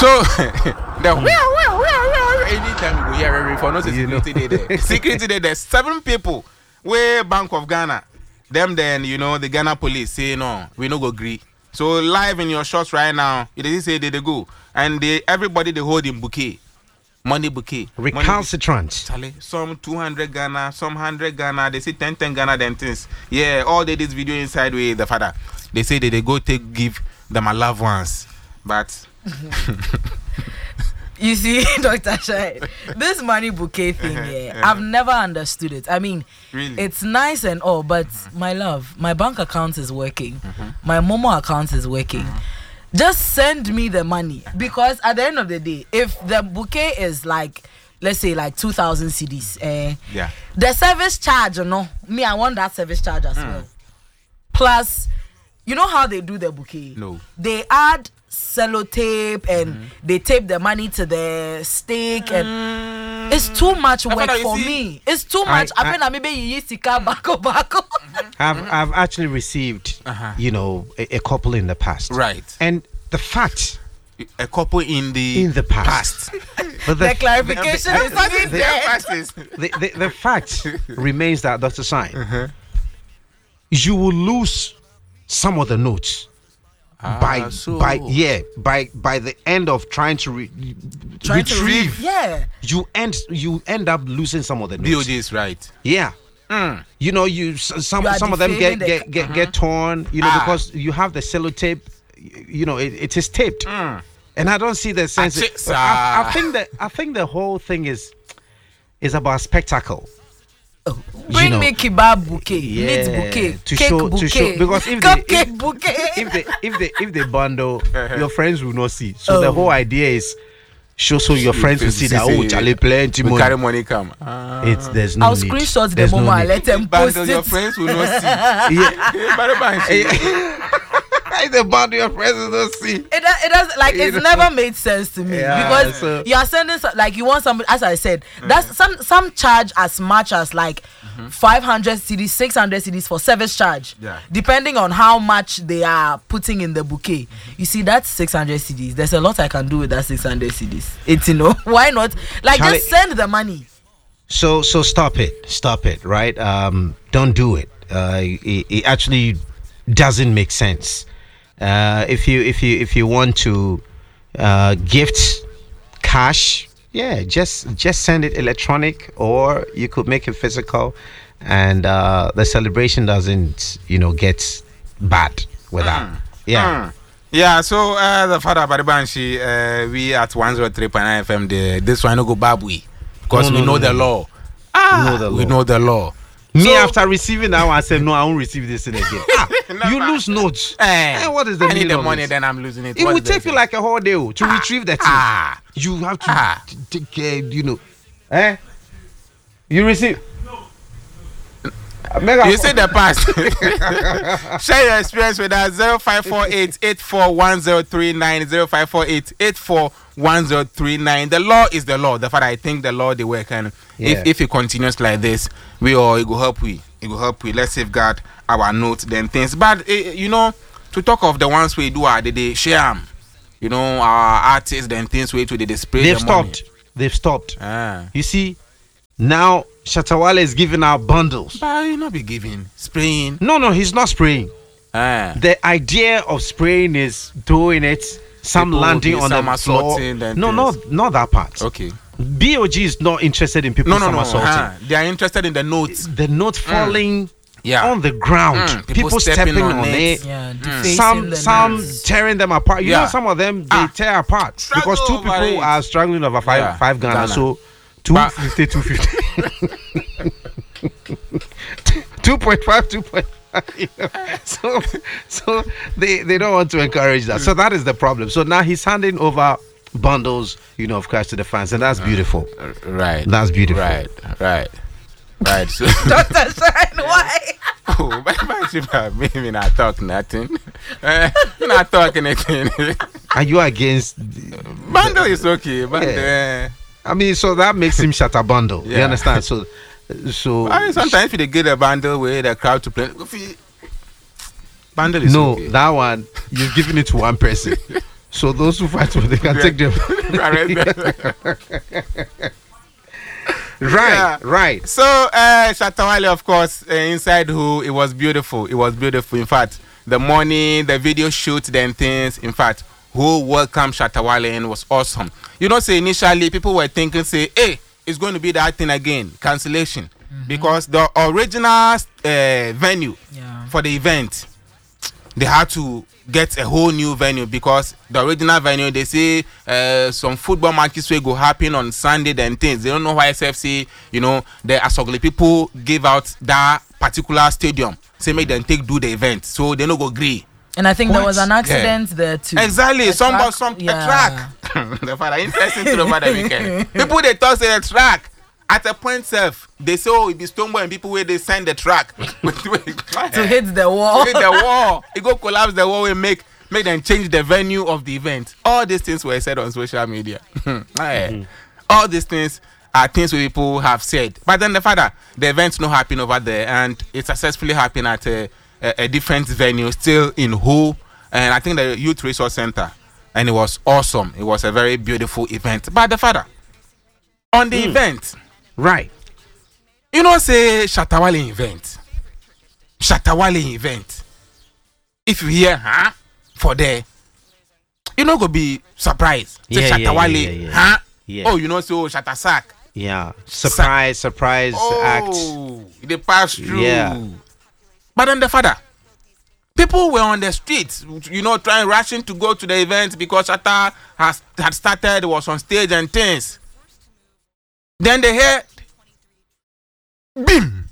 So anytime we hear a for no security there. Security there, there's 7 people where Bank of Ghana. Them then, you know, the Ghana police say no, we no go agree. So live in your shots right now, they say they go. And everybody they hold in bouquet. Money bouquet. Recalcitrant. Some 200 Ghana, some 100 Ghana, they say 10 Ghana then things. Yeah, all they did this video inside with the father. They say that they go give them a loved ones. But you see, Dr. Shai, this money bouquet thing, I've never understood it. I mean, really? It's nice and all, but my love, my bank account is working. My Momo account is working. Just send me the money, because at the end of the day, if the bouquet is like, let's say like 2,000 cedis, the service charge, you know, me, I want that service charge as well. Plus, you know how they do the bouquet? No. They add sellotape and they tape the money to the stick, and it's too much work for me. It's too much. I've actually received, you know, a couple in the past. Right. And the fact, a couple in the past. But the clarification is the fact remains that, Dr. Shine, you will lose some of the notes by the end of trying to retrieve. You end up losing some of the notes. BOG is right. Yeah. You know, some of them get torn, you know, because you have the sellotape, you know, it is taped. And I don't see the sense. I think the whole thing is about spectacle. Bring me kebab bouquet, meat bouquet, cake bouquet, because if they bundle, your friends will not see. So the whole idea is so your friends will see that Charlie plenty money. Carry money come. There's no I'll need. screenshot the moment I let them post it. Your friends will not see. The bundle your friends will not see. It does like it's never made sense to me, because you are sending like you want somebody, as I said, that's some charge as much as like 500 cedis, 600 cedis for service charge, depending on how much they are putting in the bouquet. You see, that's 600 cedis. There's a lot I can do with that 600 cedis. It's, you know, why not? Like, Charlie, just send the money. So stop it, right? Don't do it. It actually doesn't make sense. If you want to gift cash, just send it electronic, or you could make it physical, and the celebration doesn't, you know, get bad with that. Yeah, so the father Baribanshi, we at 103.9 FM, this one no go babui, because we know the law. We know the law. Me, after receiving that one, I said, no, I won't receive this thing again. You lose notes. What is the I need the money, this? then I'm losing it. It will take you like a whole day to retrieve that thing. You have to take care, you know. You receive. You say the past. Share your experience with us. 0548-841039, 0548-841039. The law is the law. The fact I think the law they work, and if it continues like this, it will help we. Let's safeguard our notes then things. But you know, to talk of the ones we do they share them. You know, our artists then things we to they display. They've stopped. You see. Now Shatta Wale is giving out bundles. But he'll not be giving spraying. No, he's not spraying. The idea of spraying is doing it, some people landing on the floor. No, not that part. Okay. BOG is not interested in people somersaulting. They are interested in the notes. The note falling on the ground. People stepping on it. Some tearing them apart. You know, some of them they tear apart because two people are struggling over five Ghana. So 250, 2.5. You know? So they don't want to encourage that. So that is the problem. So now he's handing over bundles, you know, of course, to the fans, and that's beautiful. Right. That's beautiful. Right. So Dr. Shine, why? Maybe not talk nothing. Not talk anything. Are you against bundle? Is okay, but I mean, so that makes him shut a bundle. You understand? So sometimes if they get a bundle where the crowd to play, bundle is okay. That one you've given it to one person. So those who fight for they can take them. Right. So Shatta Wale, of course, inside Who, it was beautiful. It was beautiful. In fact, the morning, the video shoot, then things. In fact, Who welcomed Shatta Wale in was awesome. You know, say initially people were thinking, say, hey, it's going to be that thing again, cancellation, because the original venue for the event, they had to get a whole new venue, because the original venue, they say some football matches will go happen on Sunday, then things. They don't know why SFC, you know, the Asogli people give out that particular stadium, say make them do the event, so they no go agree. And I think there was an accident there too. Exactly, a track. The father interesting to the father weekend. People they talk say the track. At a point self, they say, oh, it be Stonebwoy, and people where they send the track to hit the wall. To hit the wall. It go collapse the wall and make them change the venue of the event. All these things were said on social media. All these things are things where people have said. But then the event's not happening over there, and it successfully happened at a different venue, still in Who, and I think the Youth Resource Center. And it was awesome. It was a very beautiful event. But the on the event, right, you know, say Shatta Wale event. If you hear, for there, you know, go be surprised. Say Shatta Wale, oh, you know, so Shatta Sack. Yeah, surprise act. Oh, they pass through. Yeah. But then the people were on the streets, you know, rushing to go to the event because Shatta had started, was on stage and things. Then they heard bim.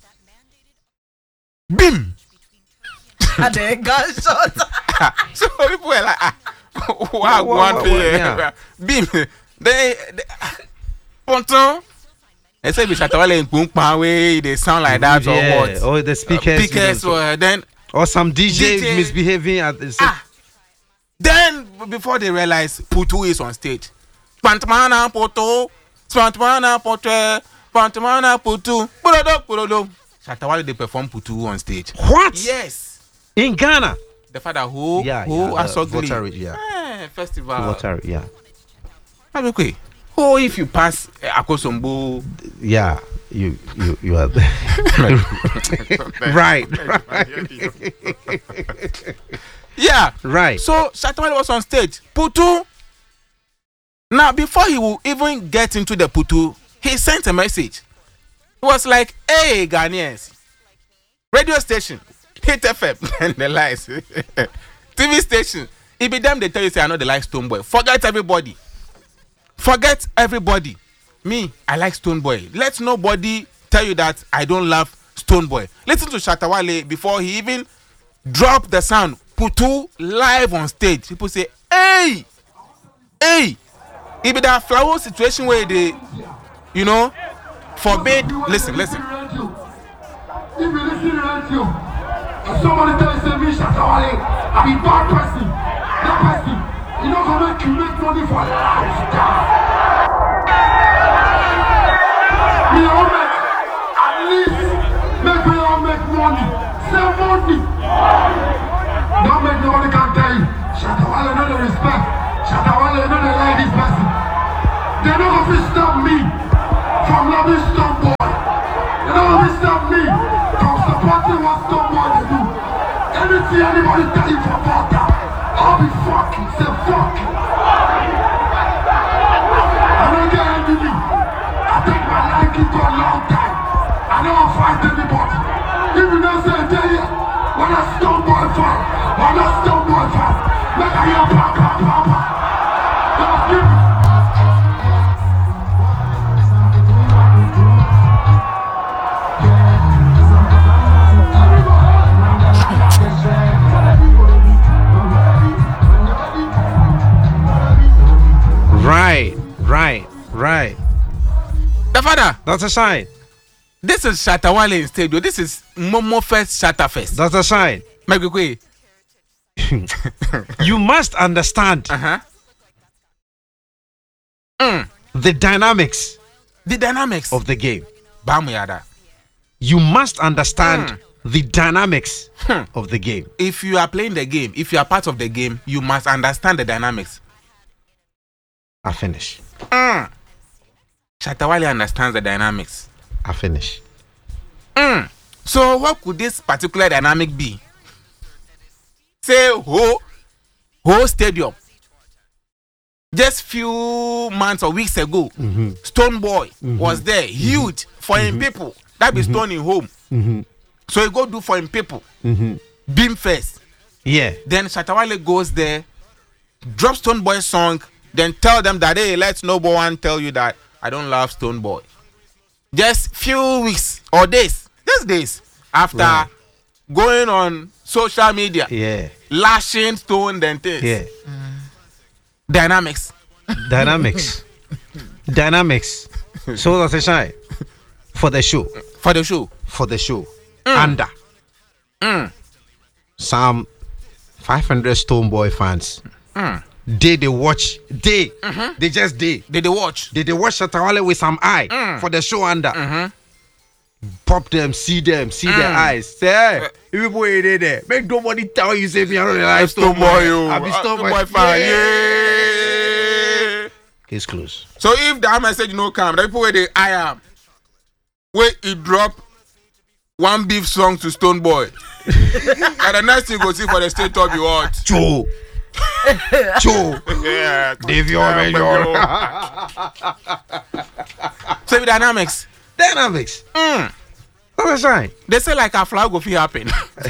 And they gunshot. So people were like, what? Bim. They Ponton. They say Shatta Wale in Kunkpa way, they sound like that or what? Or the speakers were then, or some DJ misbehaving at the Then before they realize Putu is on stage. Pantmana Putu. Shatta Wale, they perform Putu on stage. What? Yes. In Ghana. The father who Asogli. Festival. Votary, yeah. Okay. Oh, if you pass Akosombo. Yeah, you are right. Yeah. Right. So Shatta Wale was on stage. Putu. Now, before he will even get into the Putu, he sent a message. It was like, hey, Ghanaians, radio station, Hit FM, and the lies. TV station, it be them, they tell you, say, I know they like Stonebwoy. Forget everybody. Me, I like Stonebwoy. Let nobody tell you that I don't love Stonebwoy. Listen to Shatta Wale before he even dropped the sound. Putu live on stage. People say, hey. It be that flower situation where they, you know, forbid. Listen. If you listen to radio, and somebody tells you, me, Shatta Wale, I be bad person. That person, you know, gonna make you make money for life. Me, I'll make, at least, make me all make money. Save money. Don't make nobody can tell you. Shatta Wale, no the respect. Shatta Wale, no they like this person. They don't have to stop me from loving Stonebwoy. They don't have to stop me from supporting what Stonebwoy they do. Anything anybody tell you for about that, I'll be fucking, say fucking. I don't get envy. I take my life into a long time. I don't fight anybody. If you don't say a day, when a Stonebwoy fan, when a Stonebwoy fan, make a hear papa. Don't give me. Right. The father. That's a sign. This is Shatta Wale in studio. This is Momo Fest, Shatta Fest. That's a sign. You must understand the dynamics. The dynamics of the game. Bamuyada. You must understand the dynamics of the game. If you are playing the game, if you are part of the game, you must understand the dynamics. I finish. Shatta Wale understands the dynamics. I finish. So what could this particular dynamic be? Say whole stadium. Just few months or weeks ago, Stone Boy was there, huge for him people. That be Stone in home. So he go do for him people. Beam first. Yeah. Then Shatta Wale goes there, drop Stone Boy song, then tell them that hey, let no one tell you that I don't love Stone Boy. Just few weeks or days, just days after going on social media, lashing Stone then things. Yeah. Dynamics. So that's a shine for the show. Under some 500 Stone Boy fans. They watch. They just They watch. They watch Shatta Wale with some eye for the show under. Pop them, see their eyes. Say, hey, people there. Make nobody tell you say me I don't like Stone Boy. I be Stone Boy fan. Yeah. Case closed. So if that message no come, the people where they I am, where he drop one beef song to Stone Boy, and the next thing you go see for the state top you want. Joe. Yeah. Davion. So with dynamics. That's right. They say like a flag of happen.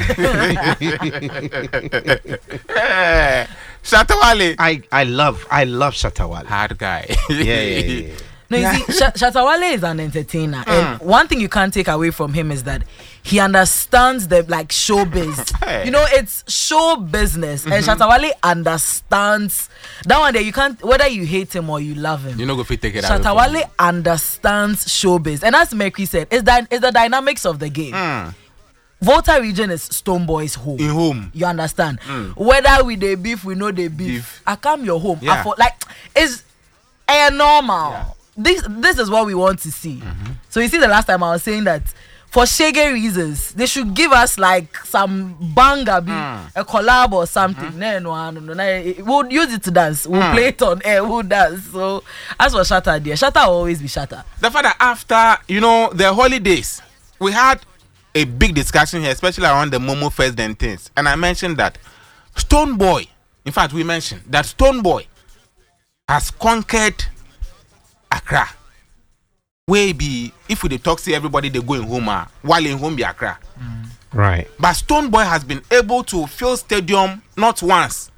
Shatta Wale. I love Shatta Wale. Hard guy. Yeah. No, you see, Shatta Wale is an entertainer, and one thing you can't take away from him is that he understands the like showbiz. Hey. You know, it's show business, and Shatta Wale understands that one. Day you can't, whether you hate him or you love him. You know, go fit take it out. Shatta Wale understands showbiz, and as Mercury said, it's the dynamics of the game. Volta region is Stone Boy's home. In home. You understand? Whether we they beef, we know they beef. I come your home. Yeah. It's normal. Yeah. This is what we want to see. So you see, the last time I was saying that for shaggy reasons, they should give us like some banger, a collab or something. No. We'll use it to dance. We'll play it on air. We'll dance. So as for Shatta, dear, Shatta will always be Shatta. The fact that after the holidays, we had a big discussion here, especially around the Momo Fest and things, and I mentioned that Stone Boy. In fact, we mentioned that Stone Boy has conquered Accra. Where be if we dey talk say everybody they go in home while in home be Accra. Right. But Stone Boy has been able to fill stadium not once.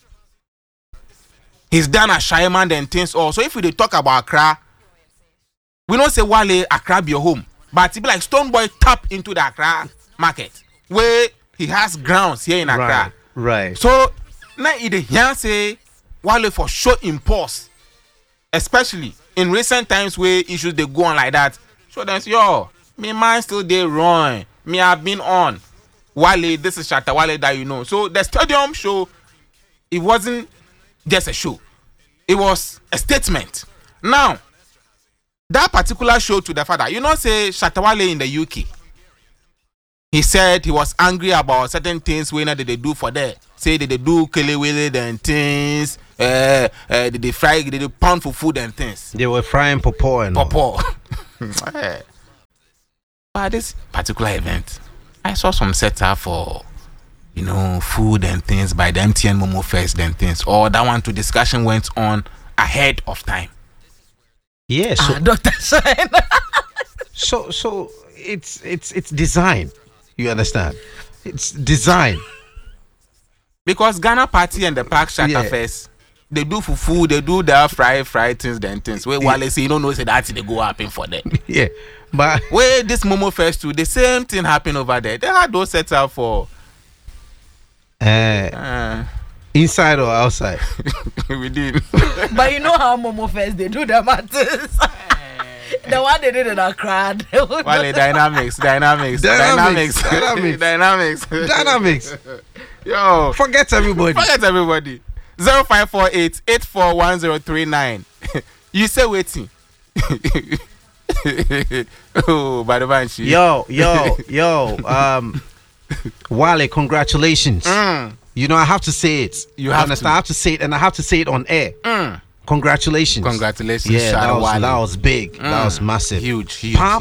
He's done a Shireman and things also. If we dey talk about Accra, we don't say Wale Accra be your home. But it be like Stone Boy tap into the Accra market where he has grounds here in Accra. Right. So now he say Wale for sure impulse, especially in recent times where issues they go on like that. So then me mind still they run. Me have been on. Wale, this is Shatta Wale that you know. So the stadium show, it wasn't just a show. It was a statement. Now, that particular show to the father, say Shatta Wale in the UK. He said he was angry about certain things when did they do for there. Say did they do kelewele and things, did they fry, did they pound for food and things. They were frying popo and popo. But this particular event, I saw some setup for food and things by the MTN Momo Fest and things. Or that one to discussion went on ahead of time. Yeah, so Dr. Shine. so it's design. You understand? It's design. Because Ghana Party and the Park Shatta Fest, they do fufu, they do the fry things, then things. Where Wale say, say that's they go happen for them. Yeah, but where this Momo Fest too, the same thing happened over there. They had those sets up for inside or outside. We did. But you know how Momo Fest they do the matters. The one they did in a crowd. Wale, dynamics. Yo, forget everybody. 0548-841039. You say waiting. Oh, by the banshee. Yo. Wale, congratulations. I have to say it. You have understand? I have to say it, and I have to say it on air. Congratulations. Yeah, that was big. That was massive. Huge.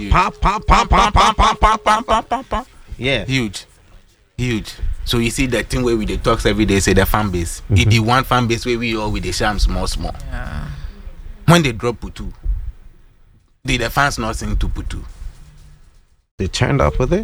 Yeah. Huge. So you see the thing where we talks every day, say the fan base. If the one fan base where we all with the sham small. Yeah. When they drop Putu, did the fans not sing to Putu? They turned up with it?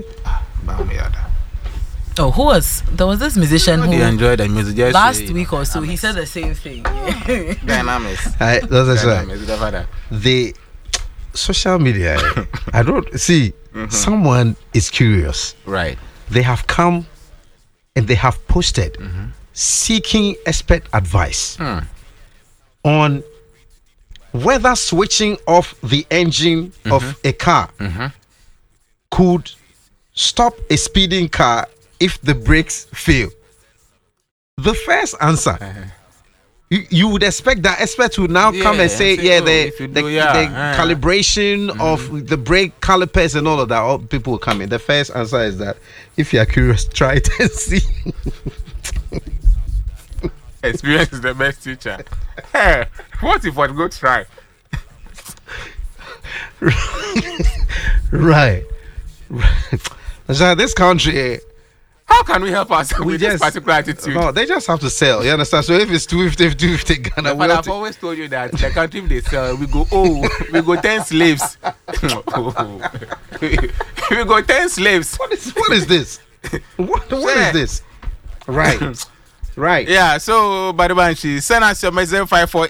Oh, there was this musician who they enjoyed the music last week or so. He said the same thing. Dynamics. That's right. The social media, I don't see. Someone is curious. Right. They have come and they have posted seeking expert advice on whether switching off the engine of a car could stop a speeding car if the brakes fail. The first answer, you would expect that expert would now come and say, the calibration of the brake calipers and all of that. All people will come in. The first answer is that if you are curious, try it and see. Experience is the best teacher. Hey, what if I go try? Right. So this country, how can we help ourselves with this particular attitude? No, they just have to sell. You understand? So if it's 250 Ghana, but I've always told you that the country they sell, we go 10 slaves. We go 10 slaves. What is this? What is this? Right. Yeah. So, Badibanshi, send us your message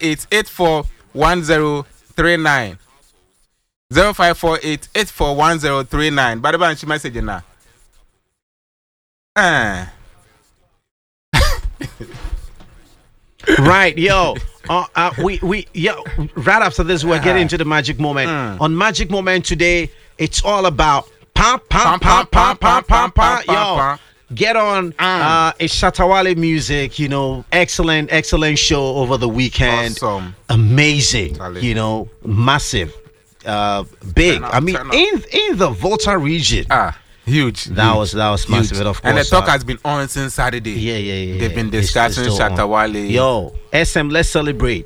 0548-841039. 0548-841039. Badibanshi message now. Right, yo. Right after this, we're getting into the magic moment. On Magic Moment today, it's all about pam. Yo, get on a Shatta Wale music. Excellent show over the weekend. Awesome. Amazing. Massive. Big. I mean, in the Volta region. Huge. That was massive, of course. And the talk has been on since Saturday. Yeah. They've been discussing Shatta Wale. Yo, SM, let's celebrate.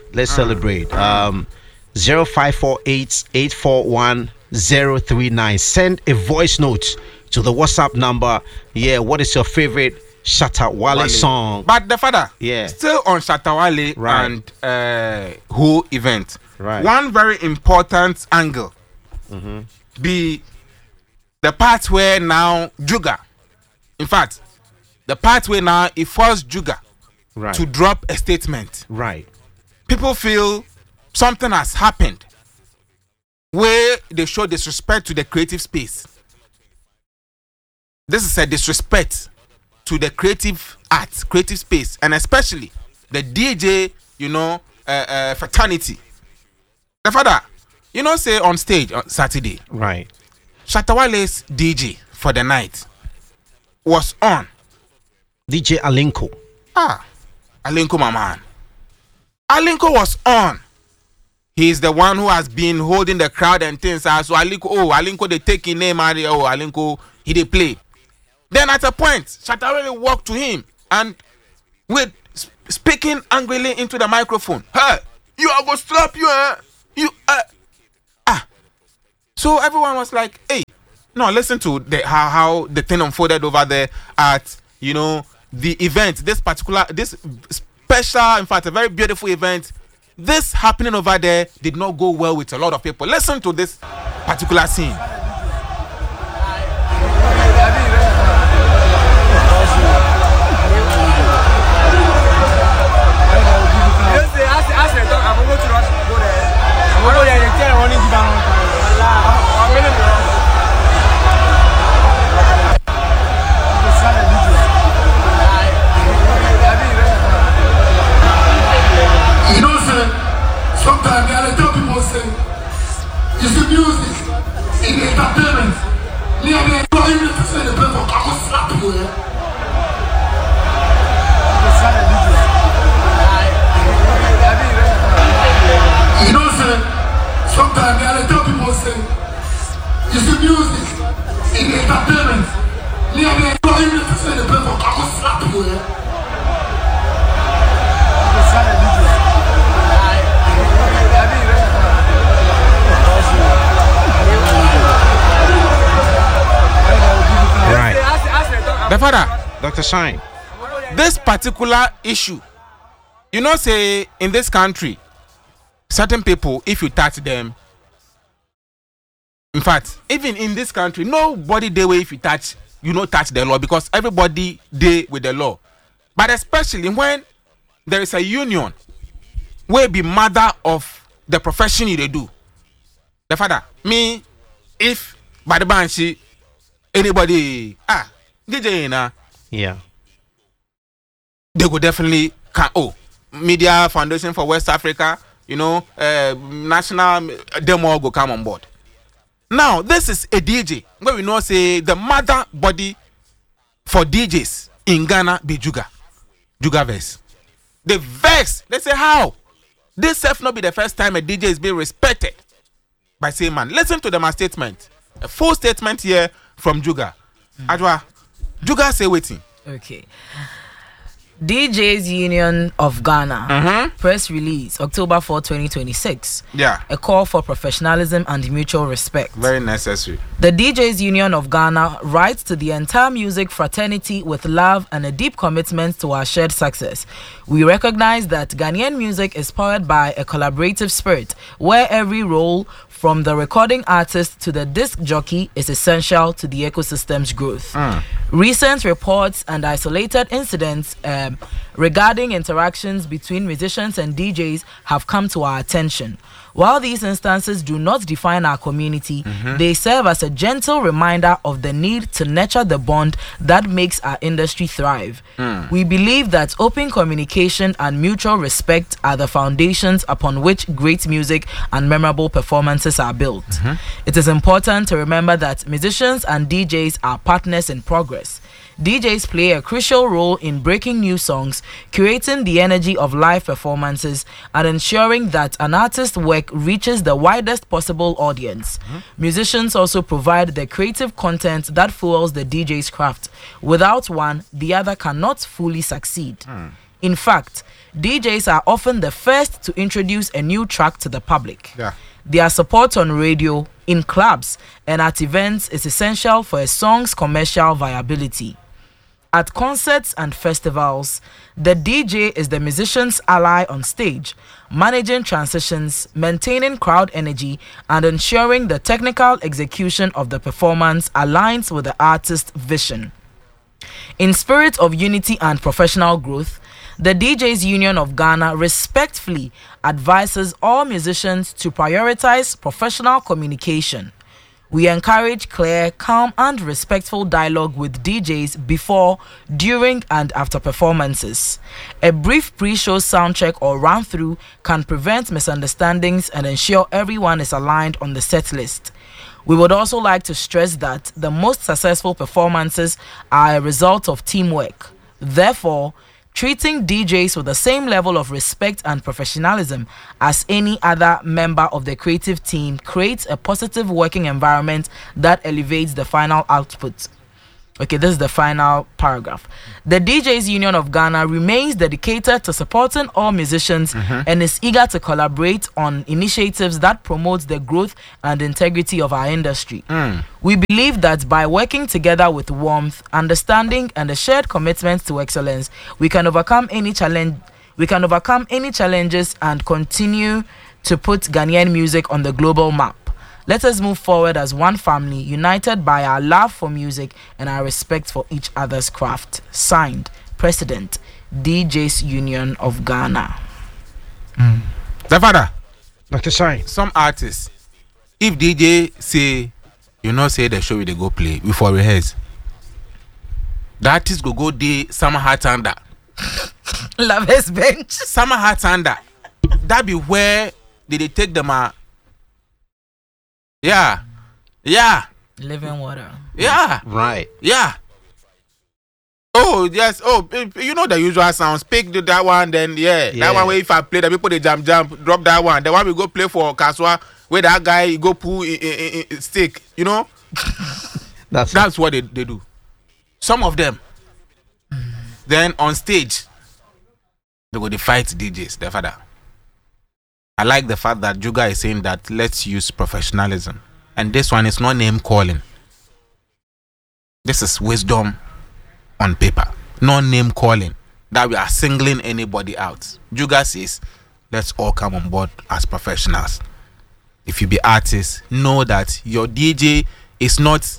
0548-841-039. Send a voice note to the WhatsApp number. Yeah, what is your favorite Shatta Wale song? But the father, yeah, still on Shatta Wale and who event. Right. One very important angle be the part where now Juga, in fact, the part where now it forced Juga to drop a statement. Right. People feel something has happened where they show disrespect to the creative space. This is a disrespect to the creative arts, creative space, and especially the DJ, fraternity. The father, say on stage on Saturday. Right. Shatta Wale's DJ for the night was on. DJ Alinko. Alinko, my man. Alinko was on. He's the one who has been holding the crowd and things. So Alinko, they take his name out. Alinko, he they play. Then at a point, Shatta Wale walked to him and with speaking angrily into the microphone. Hey, you are going to slap you, So everyone was like, hey, no, listen to how the thing unfolded over there at, the event, this special, in fact, a very beautiful event. This happening over there did not go well with a lot of people. Listen to this particular scene. Sometimes I tell people say, it's the music, it's the entertainment. You know, sir, sometimes I tell people say, it's the music, it's the entertainment. You father. Dr. Shine. This particular issue, say in this country, certain people, if you touch them, in fact, even in this country, nobody dey way if you touch the law, because everybody dey with the law. But especially when there is a union where be mother of the profession you dey do. The father, me, if by the banshee, anybody DJ yeah, they go definitely Media Foundation for West Africa, national demo go come on board. Now this is a DJ where we know say the mother body for DJs in Ghana be Juga verse. The verse, they say how this self not be the first time a DJ is being respected by same man. Listen to the statement, a full statement here from Juga. Adwa, Juga say waiting. Okay. DJs Union of Ghana press release October 4, 2026. Yeah. A call for professionalism and mutual respect. Very necessary. The DJs Union of Ghana writes to the entire music fraternity with love and a deep commitment to our shared success. We recognize that Ghanaian music is powered by a collaborative spirit where every role from the recording artist to the disc jockey is essential to the ecosystem's growth. Recent reports and isolated incidents regarding interactions between musicians and DJs have come to our attention. While these instances do not define our community, they serve as a gentle reminder of the need to nurture the bond that makes our industry thrive. We believe that open communication and mutual respect are the foundations upon which great music and memorable performances are built. It is important to remember that musicians and DJs are partners in progress. DJs play a crucial role in breaking new songs, curating the energy of live performances, and ensuring that an artist's work reaches the widest possible audience. Musicians also provide the creative content that fuels the DJ's craft. Without one, the other cannot fully succeed. In fact, DJs are often the first to introduce a new track to the public. Their support on radio, in clubs, and at events is essential for a song's commercial viability. At concerts and festivals, the DJ is the musician's ally on stage, managing transitions, maintaining crowd energy, and ensuring the technical execution of the performance aligns with the artist's vision. In spirit of unity and professional growth, the DJs Union of Ghana respectfully advises all musicians to prioritize professional communication. We encourage clear, calm, and respectful dialogue with DJs before, during, and after performances. A brief pre-show soundcheck or run-through can prevent misunderstandings and ensure everyone is aligned on the set list. We would also like to stress that the most successful performances are a result of teamwork. Therefore, treating DJs with the same level of respect and professionalism as any other member of the creative team creates a positive working environment that elevates the final output. Okay, this is the final paragraph. The DJs Union of Ghana remains dedicated to supporting all musicians and is eager to collaborate on initiatives that promote the growth and integrity of our industry. We believe that by working together with warmth, understanding, and a shared commitment to excellence, we can overcome any challenge. We can overcome any challenges and continue to put Ghanaian music on the global map. Let us move forward as one family, united by our love for music and our respect for each other's craft. Signed, President, DJs Union of Ghana. The father, Dr. Shine. some artists, if DJ say, say the show they go play before rehearse, the artist go day summer heart under. Lovers bench. Summer heart under. That be where they take them out. Yeah. Living water. Yeah. Right. Yeah. Oh, yes. Oh, the usual sounds. Pick that one, then, that one where if I play, the people they jump, drop that one. The one we go play for Kaswa, where that guy go pull stick, That's what they do. Some of them. Then on stage, they go to fight DJs, their father. I like the fact that Juga is saying that let's use professionalism. And this one is not name calling. This is wisdom on paper, no name calling, that we are singling anybody out. Juga says, let's all come on board as professionals. If you be artists, know that your DJ is not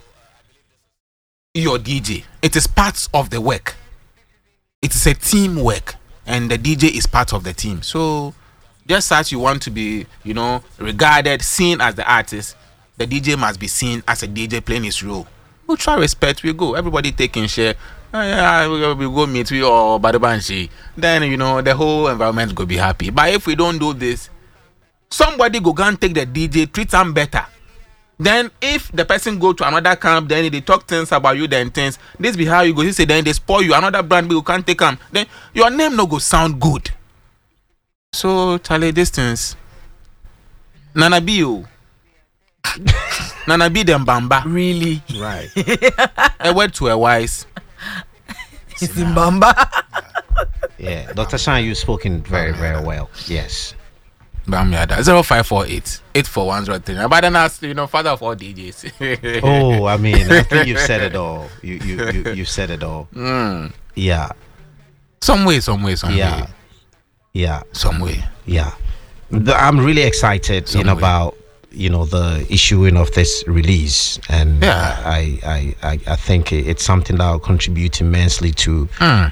your DJ. It is part of the work. It is a teamwork, and the DJ is part of the team. So just as you want to be, regarded, seen as the artist, the DJ must be seen as a DJ playing his role. Mutual respect, we go. Everybody taking share. We go meet we or Badabanshi. Then the whole environment go be happy. But if we don't do this, somebody go and take the DJ, treat them better. Then if the person go to another camp, then they talk things about you, then things. This be how you go. He say then they spoil you. Another brand you can't take them. Then your name no go sound good. So Charlie, distance. Nana be you. Nana be them bamba. Really? Right. A word to a wise. It's in bamba. Yeah, Dr. Shine, you've spoken very, very well. Yes. Bamiada 0548-84103. But then ask, father of all DJs. Oh, I mean, I think you've said it all. You said it all. Yeah. Some way. Yeah. Some way. Yeah. I'm really excited about the issuing of this release, and I think it's something that will contribute immensely to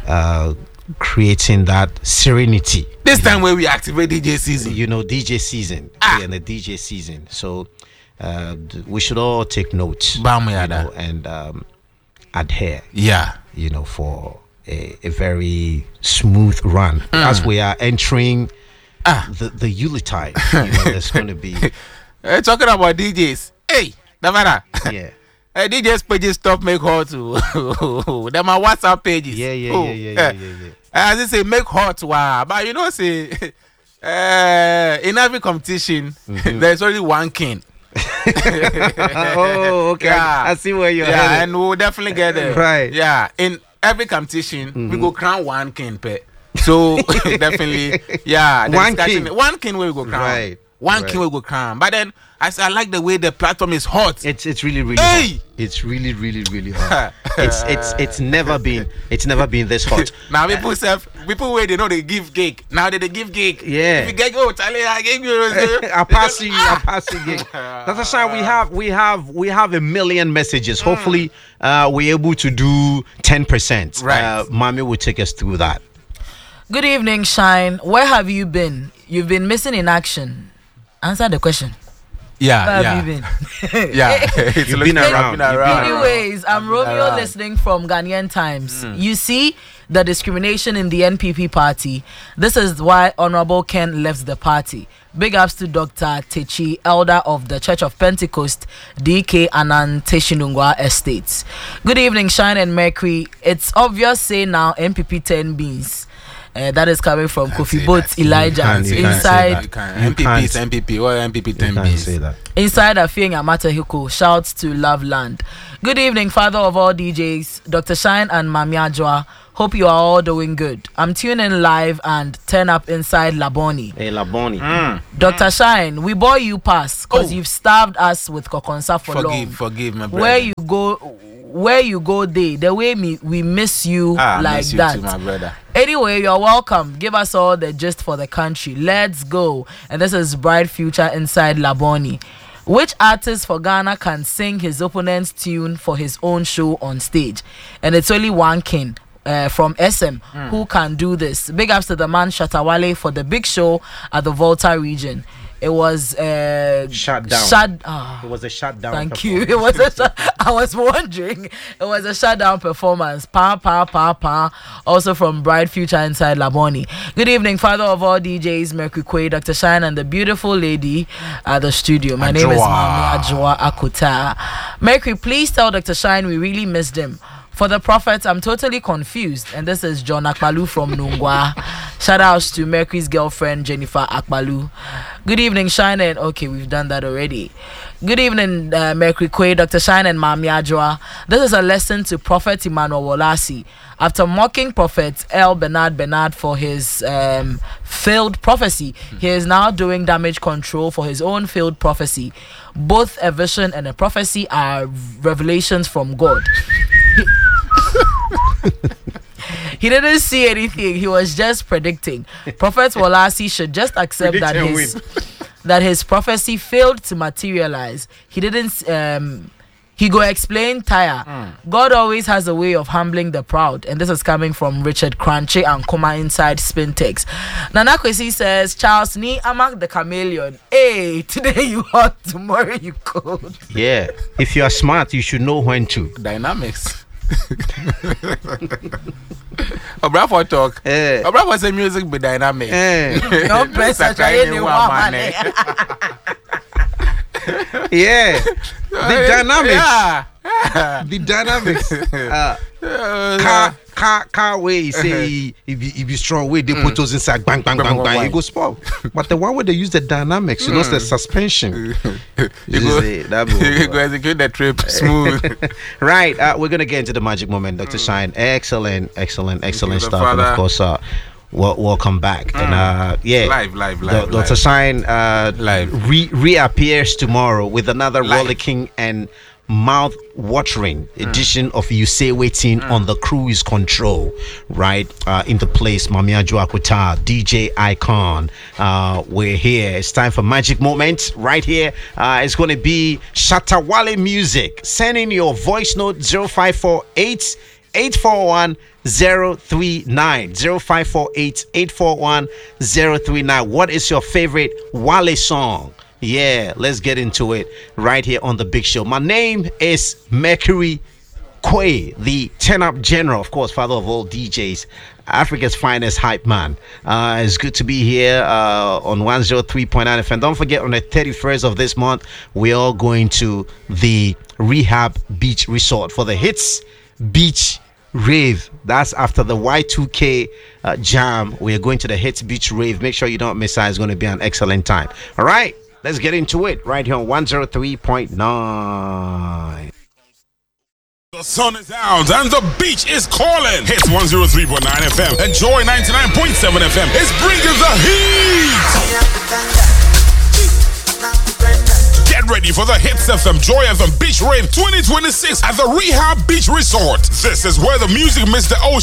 creating that serenity. This time where we activate DJ season. DJ season. And the DJ season. So we should all take notes. And adhere. Yeah. For a very smooth run. As we are entering the Yuletide. There's going to be talking about DJs. Hey, Davara. Yeah. DJs pages stop make hot too. Them are WhatsApp pages. Yeah. As they say, make hot. Wow. But say in every competition, there's only one king. Oh, okay. Yeah. I see where you're headed. And we'll definitely get there. Right. Yeah. In every competition, we go crown one king. So definitely, one king where we go crown. Right. One king will go crown. But then I like the way the platform is hot. It's really hot. It's really hot. it's never been this hot. Now people where they know they give gig. Now they give gig. Yeah. If you get Charlie, I give you I pass you gig. That's why we have a million messages. Hopefully we're able to do 10%. Right. Mami will take us through that. Good evening, Shine. Where have you been? You've been missing in action. Answer the question. Yeah. Where have you been? You've been around. Anyways, I'm Romeo listening from Ghanaian Times. You see the discrimination in the NPP party. This is why Honorable Ken left the party. Big ups to Dr. Techi, elder of the Church of Pentecost, DK Ananteshinungwa Estates. Good evening, Shine and Mercury. It's obvious, say now, NPP 10 beans. That is coming from Kofi Boat Elijah inside MPP or MPP 10 beans. Inside Afia Yamata Hiko. Shouts to Love Land. Good evening, father of all DJs, Dr. Shine and Mami Ajwa. Hope you are all doing good. I'm tuning live and turn up inside Laboni. Hey, Laboni. Dr. Shine, we bore you pass because you've starved us with Kokonsa for long. Forgive my brother. Where you go the way we miss you miss you that too, my brother. Anyway, you're welcome. Give us all the gist for the country. Let's go. And this is Bright Future inside Laboni. Which artist for Ghana can sing his opponent's tune for his own show on stage? And it's only one king from SM who can do this. Big ups to the man Shatawale for the big show at the Volta region. It was shut down. It was a shutdown. Thank you. It was I was wondering. It was a shutdown performance. Pa. Also from Bright Future inside Laboni. Good evening, father of all DJs, Mercury Quay, Dr. Shine, and the beautiful lady at the studio. My name is Mami Ajwa Akuta. Mercury, please tell Dr. Shine we really missed him. For the prophets, I'm totally confused. And this is John Akbalu from Nungwa. Shout outs to Mercury's girlfriend, Jennifer Akbalu. Good evening, Shine. And okay, we've done that already. Good evening, Mercury Quay, Dr. Shine and Mami Ajwa. This is a lesson to Prophet Emmanuel Wolasi. After mocking Prophet L. Bernard for his failed prophecy, he is now doing damage control for his own failed prophecy. Both a vision and a prophecy are revelations from God. He didn't see anything. He was just predicting. Prophet Walasi should just accept that his prophecy failed to materialize. He didn't. He go explain tire. God always has a way of humbling the proud, and this is coming from Richard Crunchy and Kuma inside Spintex. Nana Kwesi says, Charles Ni Amak the chameleon. Hey, today you hot, tomorrow you cold. Yeah, if you are smart, you should know when to. Dynamics. Obrafo talk. Obrafo say music be dynamic. No pressure. Yeah, the dynamics. The dynamics. Car way he say he be strong way they put us inside bang bang bang bang it go spoil. But the one where they use the dynamics, you know, the suspension. You go execute the trip smooth. Right, we're gonna get into the magic moment, Dr. Shine. Excellent stuff, and of course welcome back. And yeah, live. Dr. Shine live reappears tomorrow with another rollicking and mouth-watering edition of You Say Waiting on the Cruise Control, right? In the place, Mamia Joakuta, DJ Icon. We're here. It's time for Magic Moments right here. It's going to be Shatawale music. Send in your voice note 0548 841 039 0548 841 039. What is your favorite Wale song? Yeah, let's get into it right here on the Big Show. My name is Mercury Quay, the 10-up general, of course, father of all DJs, Africa's finest hype man. It's good to be here on 103.9 FM. Don't forget, on the 31st of this month, we're all going to the Rehab Beach Resort for the Hits Beach Rave. That's after the Y2K jam. We're going to the Hits Beach Rave. Make sure you don't miss out. It's going to be an excellent time. All right, let's get into it right here on 103.9. The sun is out and the beach is calling. Hits 103.9 FM and Joy 99.7 FM is bringing the heat. Get ready for the Hits FM Joy FM Beach Rave 2026 at the Rehab Beach Resort. This is where the music meets the ocean.